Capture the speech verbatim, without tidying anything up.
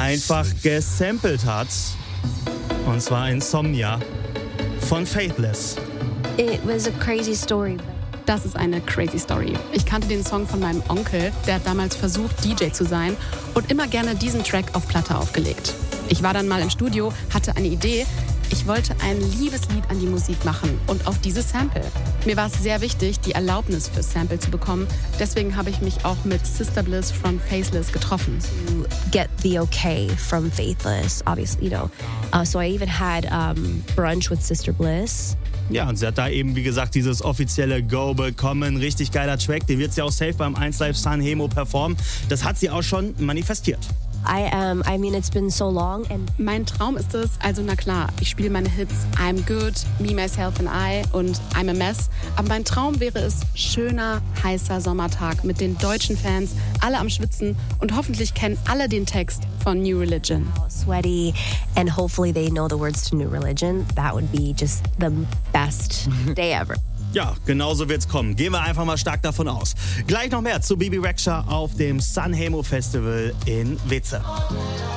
einfach gesampelt hat. Und zwar Insomnia von Faithless. It was a crazy story. Das ist eine crazy Story. Ich kannte den Song von meinem Onkel, der hat damals versucht, D J zu sein und immer gerne diesen Track auf Platte aufgelegt. Ich war dann mal im Studio, hatte eine Idee. Ich wollte ein Liebeslied an die Musik machen und auf dieses Sample. Mir war es sehr wichtig, die Erlaubnis fürs Sample zu bekommen. Deswegen habe ich mich auch mit Sister Bliss von Faithless getroffen. To get the okay from Faithless, obviously, you know. Uh, so I even had um, brunch with Sister Bliss. Ja, und sie hat da eben, wie gesagt, dieses offizielle Go bekommen. Richtig geiler Track, den wird sie auch safe beim eins Live Sanremo performen. Das hat sie auch schon manifestiert. I um, I mean, it's been so long and Mein Traum ist es, also na klar, ich spiele meine Hits I'm Good, Me, Myself and I und I'm a Mess. Aber mein Traum wäre es, schöner, heißer Sommertag mit den deutschen Fans, alle am Schwitzen und hoffentlich kennen alle den Text von New Religion. sweaty, and hopefully they know the words to New Religion. That would be just the best day ever. Ja, genauso wird's kommen. Gehen wir einfach mal stark davon aus. Gleich noch mehr zu Bebe Rexha auf dem Sanremo Festival in Witze.